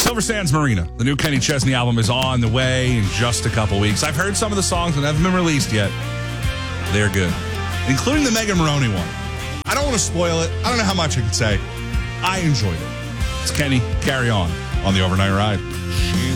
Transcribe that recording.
Silver Sands Marina. The new Kenny Chesney album is on the way in just a couple weeks. I've heard some of the songs that haven't been released yet. They're good, including the Megan Maroney one. I don't want to spoil it. I don't know how much I can say. I enjoyed it. It's Kenny. Carry on the Overnight Ride.